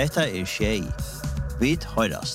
Hetta Shay. Vit høyrast.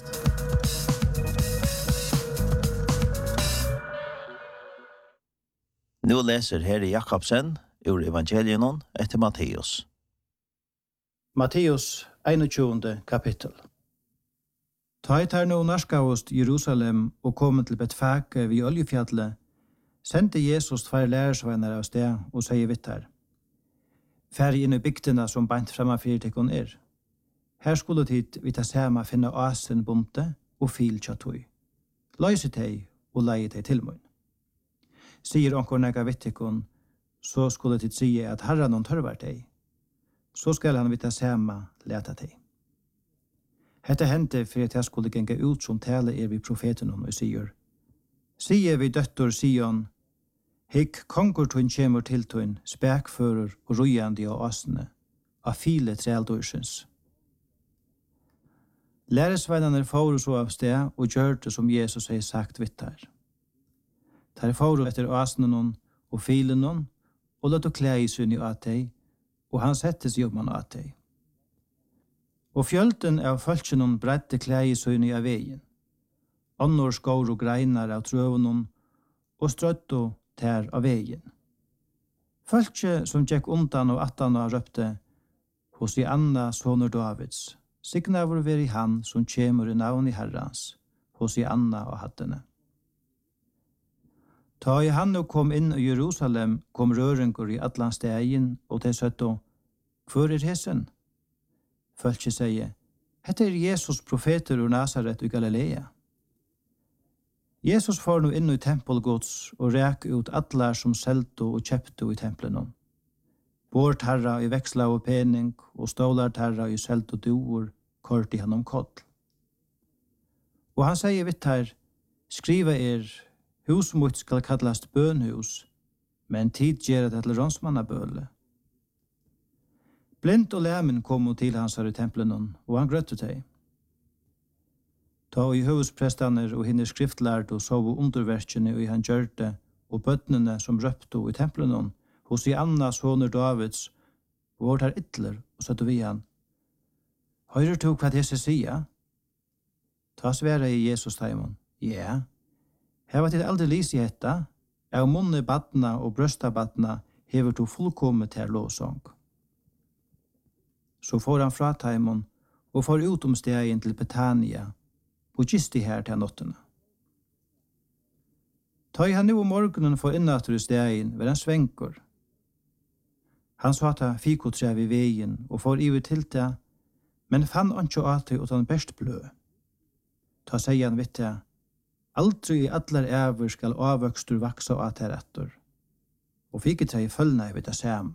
Nu leser Heri Jakobsen ur Evangelion etter Matteus. Matteus 21. kapittel. Ta et her nå narskavost Jerusalem og kom til Betfake vid Oljefjallet, sendte Jesus 2 lærersvenner av sted og sier vitt her. Færg inn i bygdene som bant fremmafyr til Her skulle tid vi ta sama finna asen bonte og fil tjatoi. Løyse teg og leie teg til mun. Sier onkor nega vittikon, så skulle tid sige at herran hon tørvar teg. Så skal han vita sama leta teg. Hetta hente for at jeg skulle genga ut som tale vi profeten og sier. Sier vi døttor Sion, hikk kongur tun kjemur til tun, spekfører og rujandi av asene, av file treldorsens. Læresveinene får så av sted og gjør det som Jesus har sagt vitt her. Der får etter asenen og filen og låt å klæ i sunn i atei, og han settes jobben atei. Og fjølten av følsjen bredte klæ i sunn i av veien. Annor skår og greinar av trøven og strøtto ter av veien. Følsje som gikk undan og attan røpte, hos i Anna soner Davids, signa vår veri han som kjemur i navn i Herrans, hos i Anna og hattene. Ta i han og kom inn i Jerusalem, kom rørengur i Atlanstegen, og de søtto, hvor hesen? Følge sier, hette Jesus profeter ur Nazaret i Galilea. Jesus får nu inn i tempelgods og rek ut atlar som selto og kjepto i templen. Vårt herra i veksla og pening, og stålar herra i selto doer, kort i han koll. Og han sier vitt her, skriva hus mot skal kallast bønhus, men tid gjør det til ronsmannabøle. Blind og læmen kom til hans her i templen, og han grøtte teg. Ta i huvudprestaner og hinner skriftlærd og sov underverkene og i han gjørte, og bøttene som røpte i templen, hos i Anna soner Davids, og vårt her ytler, og søtte vi han. Høyrer du hva Jesus sier? Ta svære i Jesus taimon. Ja. Her var det aldri lys i hetta, av munne badna og brøsta badna hever du fullkommet her lovsång. Så får han fra taimon og får ut stegen til Betania og gisti her til nottene. Ta i han nu om morgenen for innatur i stegen ved en svenkur. Han sa ta fikotrev i veien og får iver til det, men fann ancho ati utan best blø. Ta sier han vitt det, aldri i allar æver skal avvøkstur vaksa at her etter, og fiketrev følna i vitt det samme.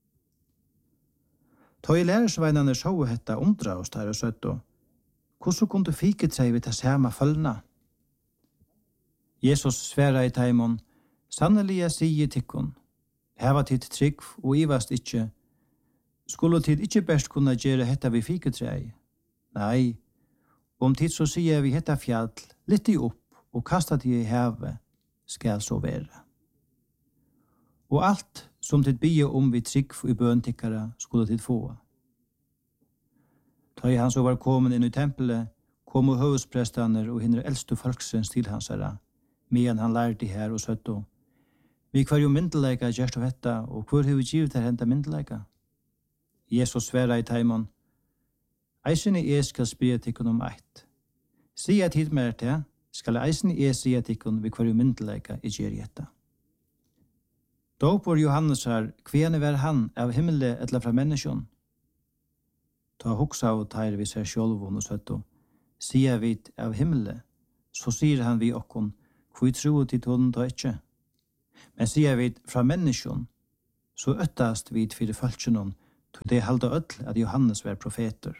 Ta i lærersveinane sjå hetta undra oss der og søtto, hvordan kunne fiketrev vitt det samme følna? Jesus sværa i taimon, sannelig jeg sier tikkun, heva tid trygg og ivast ikkje, skulle tid ikkje best kunna gjere hetta vi fiketrev? Nei, om tid så sier vi hetta fjall, litt i opp, og kasta det i havet, skal så være. Og alt som tid bie vi trygg i bøntikkara skulle tid få. Ta i han så var kommet inn i tempelet, kom og høvesprestaner og hinner eldste folksens til hans herra, medan han lærte her og søtto. Vi kvar jo myndeleika gjerst av hetta, og hvor har vi givet her henta myndeleika? Jesus sværa i taimon, eisen i skal spyrir tikkun om eit. Sia tid mer til, skal eisen i sia tikkun vi kvar jo myndeleika i gjerjetta. Dåpor Johannes her, kvene var han av himmelen etla fra menneskjon? Ta hoksa og teir vi ser sjolvun og søtto. Sia vid av himmelen, så sier han vi okkon, hvor tro til tonen ta ikkje. Men sier vi fra menneskjon, så øttast vi fyrir falskjonon, til det halda öll at Johannes var profeter.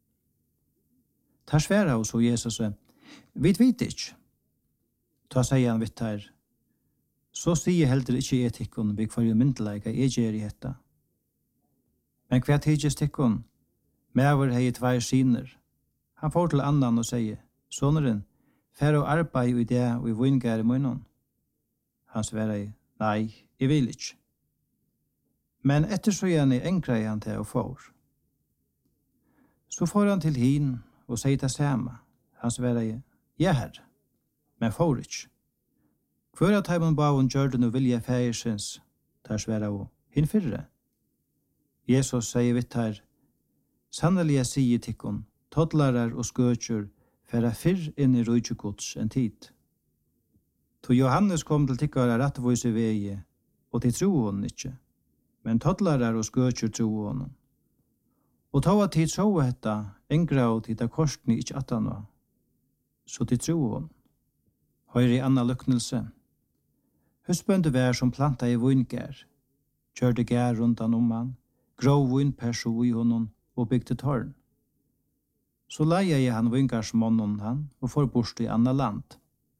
Ta sværa hos Jesus, vi vet ikkje. Ta sier han vitt her, så sier heller ikkje etikkon vi kvar jo myndeleika gjer i hetta. Men hva tidjes tikkon? Mever hei 2 siner. Han får til annan og sier, soneren, fer og arbeid i det og i vingær i munnen. Han svarer, nei, jeg vil ikke. Men etter så gjerne enkra han til å får. Så får han til hin og sier det samme. Han svarer, ja herre, men får ikke. Hver at heimen baven gjør det noe vilje færsens, der svarer hun, hin fyrre. Jesus sier vidt her, sannelig jeg sier tikkun, toddlarar og skøtjer, færa fyrr inn i rujtjegods enn tid. To Johannes kom til tikkara rattvise vegi, og til tro hon ikkje, men toddlarar og skøtjer tro hon. Og ta at tid så hetta, engra og tid av korsni ikkje atana, så til tro hon. Høyre i anna lyknelse. Husbønde vær som planta i vingær, kjørte gær rundt han han, grov vinperso i honom og bygde tårn. Så leia jeg han vingarsmånen han og får bort i anna land.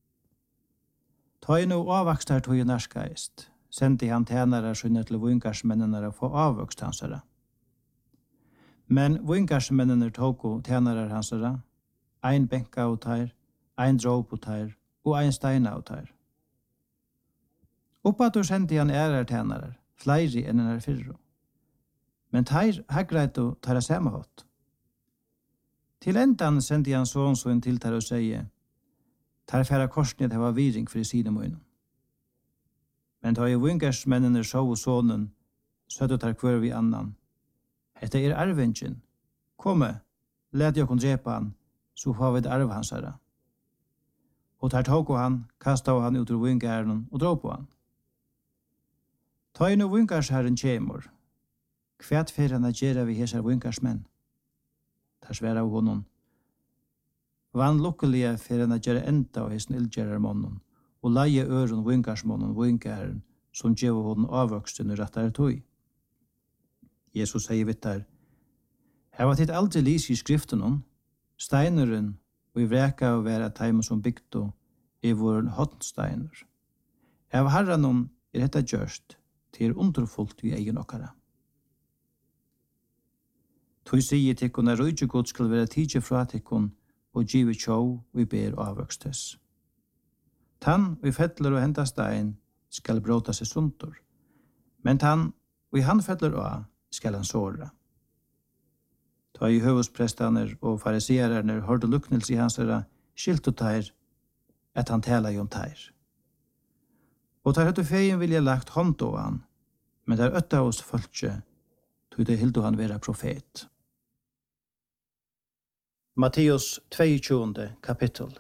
Ta i no avvakst her tog i nærskaist, sendte han tænare skynne til vingarsmennene å få avvokst hansara. Men vingarsmennene tog og tænare hansara, ein benka av tær, ein dråp av tær og ein steina av tær. Oppatur sendte han ærar tænare, flere enn enn fyrro. Men tær hagreit og tær samme hatt. Til endan sendte han sånn til tær og sier, tær færa korsni at hava viring for i sine møyne. Men ta i vingarsmennene så og sånnen, søtte tær kvør vi annan. Hette arvingen. Komme, let jeg kun drepa han, så får vi et arv hans herre. Og tær tog han, kastet han ut ur vingaren og dro på han. Ta i no vingarsherren kjemur. Kvært fyrir han gjerra vi hesar vingarsmenn. Tær sværa av honom. Vann lukkelige fyrir han gjerra enda av hesten ildgjerrarmånen, og leie øren vingarsmånen vingaren, som gjev honom avvoksten i rettare tøy. Jesus sier vittar, her var titt aldri lys i skriften steineren og i vreka av være teimen som bygdo i våren hotsteiner. Av herren detta gjørst til underfullt i egen okkara. Tøy sier tikkun at rujtjegod skal være tidje fra tikkun og givet tjå og i ber avvøkstes. Tann og i fettler og henta stein skal bråta seg sundur, men tann og i han fettler og skal han såra. Ta i høvesprestaner og fariseerner hørte luknels i hans herra skilt og teir at han tala i om teir. Og tar høtte feien vilja lagt hånd av han, men der øtta hos folkje tog det hildo han vera profet. Matteus 22. kapittel.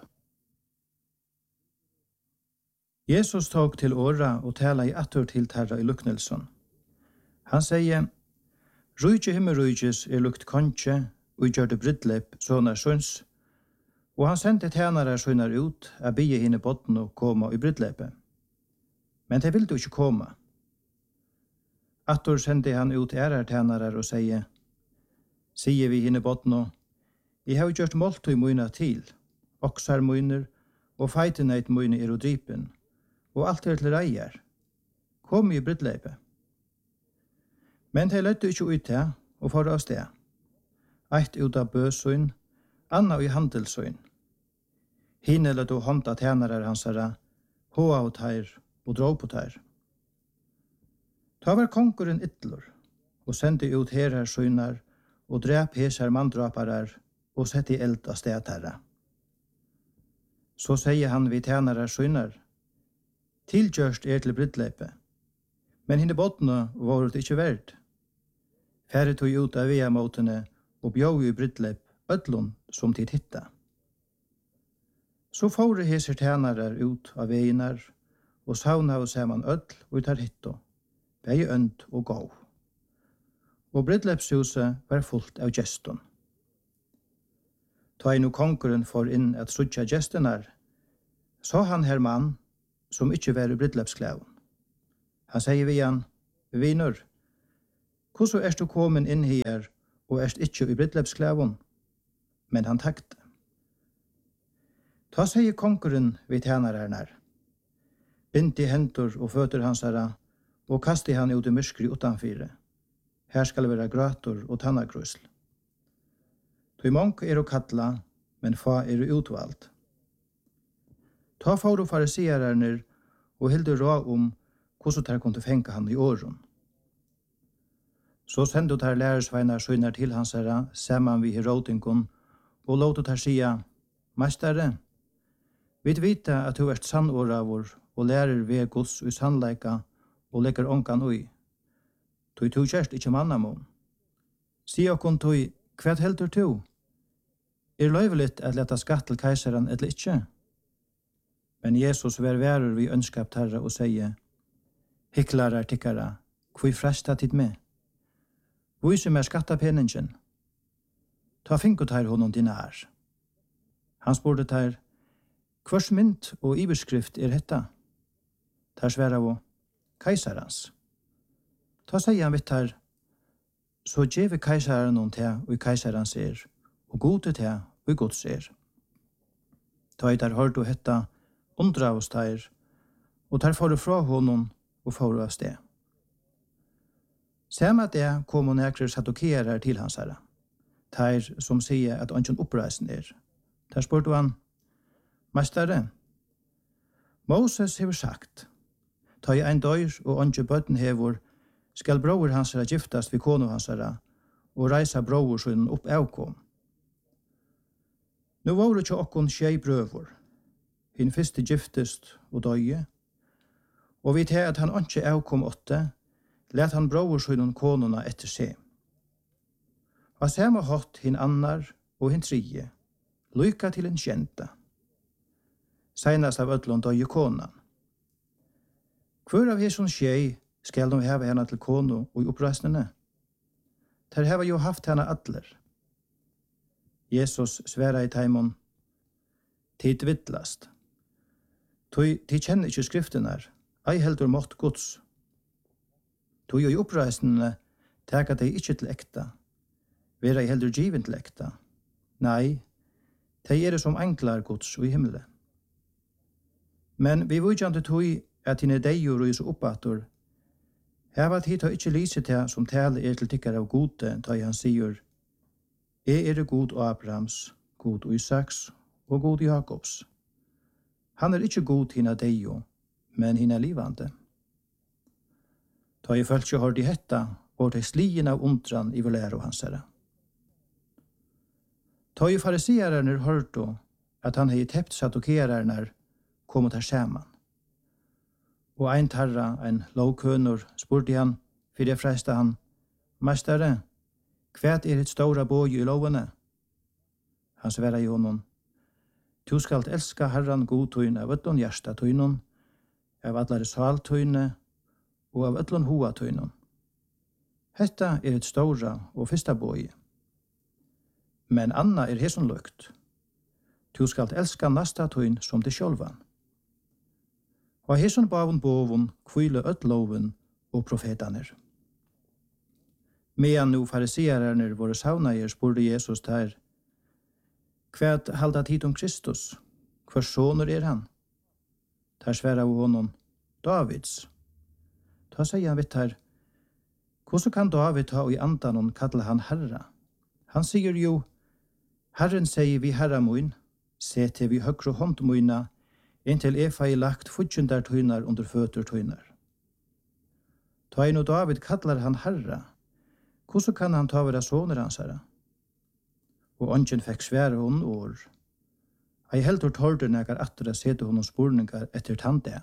Jesus tog til åra og tala i attur til terra i luknelsen. Han sier, Rujtje himmelrujtjes lukt kontje, og gjørte brydleip sånne søns, og han sendte tænare sønner ut, a bie hine botten og koma i brydleipet. Men de ville ikke komme. Attor sendte han ut ærar tænare og sier vi hine botten, I har gjort måltøy møyna til, oksar møyner, og feiteneit møyne og drypen, og alt til reier. Kom i brydleipet. Men de løtte ikke ut til, og for av sted. Eit ut av bøsøyn, anna i handelsøyn. Hine løtte hånda tænare hansara, hoa og teir, og drog på teir. Ta var konkurren ytler, og sendte ut herrar søynar, og drep hesar mandraparar, og sette i eld av stedterra. Så sier han vi tænare søynar, tilgjørst til brydleipet, men hine bottene var det ikke verd. Færre tog ut av vea-måtene og bjør i brydleip ødlun som tid hitta. Så fåre heser tænarar ut av veinar og sauna og saman ødl og tar hitto, vei ønd og gå. Og brydleipshuset var fullt av geston. Ta inn og konkurren for inn at sutja gestenar, så han her mann som ikkje var i brydleipsklæven. Han sier vi han, vinur, hvordan er du kommet inn her og er ikke i brydleipsklæven? Men han takte. Ta sier konkurren vi tjener her. Bind i hendur og føtter hans herra, og kaste han ut i myskri utanfyre. Her skal være grator og tannagrusl. Tøy monk å kalla, men fa å utvald. Ta for og fariseerner og hilde rå hvordan der kunne fenga han i åren. Så sendte der lærersveinar søgner til hans herre, saman vi Herodingon, og låtet her sia, Mestere, vi vite at du er sannåravur, og lærer ved Guds i sannleika, og legger ongan ui. Tui tu kjerst ikkje mannamon. Si okkon tui, hva heldur tu? Løyveligt at leta skatt til keisaren eller ikkje? Men Jesus verur vi ønskap terra og sier, Hiklarar tikkara, kvui fresta tid med? Vise mer skattapeningen. Ta finkot her honom dinar. Han spurte ter, hvers mynt og iverskrift hetta? Der sværa vi, keisarans. Ta sier han vitt her, så gjeve keisaren hon til og keisarans og gode til og gods Ta i der hørte hetta, undra oss der, og der får fra honom og får av sted. Samme det kom og nekrer sadokerer til hans herre, der som sier at ønsken oppreisen Der spurte han, Mestere, Moses hever sagt, ta i ein døyr og ønsken bøtten hever, skal bror hans herre giftast vi konu hans herre, og reisa bror sin opp avkom. Nå var det ikke okkon skjei brøver, hin fyrste giftest og døye, og vi til at han ikke avkom åtte, let han bror sin konuna etter seg. Og samme hatt hin annar og hin tredje, lykka til en kjenta. Seinast av ötlund døye konan. Hver av hesson skjei skal de heva henne til konu og i oppreisnene? Der heva jo haft henne atler. Jesus sværa i taimon, tid vittlast. De kjenner ikke skriftenar, ei heldur mått gods. Tog i oppreisnene teka de ikke til ekta, vera i heldur given til ekta. Nei, de som enklar gods og i himmelen. Men vi vujjande tog at hine deio røys oppator, heva tid har ikkje lyse til som tale til tykkar av gode, da han sier, god Abrahams, god Isaks og god Jakobs. Han ikkje god hina deio, men hina livande. Da følt ikke hård i hetta, og til slien av undran i volæro hans herre. Da fariseererne hørte at han hei tept sadokererne kommet her saman. Og ein tarra, ein lovkønur, spurte han, for jeg fresta han, Mestere, hva hitt stora bøy i lovene? Han sværa i honom, du skalt elska herran god tøyne av öllun hjärsta tøynon, av allare sal tøyne, og av öllun hoa tøynon. Hetta hitt stora og fyrsta bøy. Men anna hesson lukt. Du skalt elska nasta tøyn som det sjálvan. Og hesson bavun bovun kvile öll loven og profetaner. Medan nu fariseererne våre saunager spurte Jesus der, hva halda tid om Kristus? Hva soner han? Der sværa av honom, Davids. Da sier han vitt her, hvordan kan David ta i andanon kalla han herra? Han sier jo, Herren sier vi herra moin, se til vi høgre hånd moina, inntil fei lagt futjundar tøynar under føtter tøynar. Ta inn og David kallar han herra, hvordan kan han ta vera soner hans herra? Og ongen fekk svære hon år. Ei heldur tårder nekar atter a sete honom spurningar etter tante.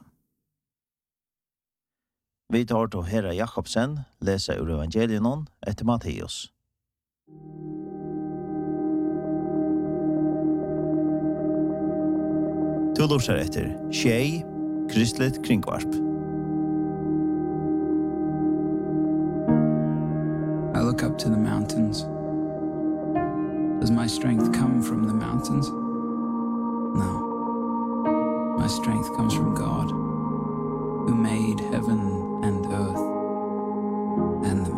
Vi tar til Herra Jakobsen, lesa ur evangelien etter Matteus. Du lorser etter Tjei, Kristlet Kringvarp. I look up to the mountains. Does my strength come from the mountains? No. My strength comes from God, who made heaven